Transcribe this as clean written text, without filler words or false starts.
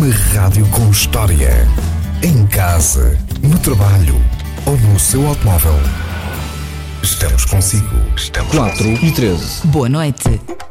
Uma rádio com história. Em casa, no trabalho ou no seu automóvel. Estamos consigo. 4 e 13. Boa noite.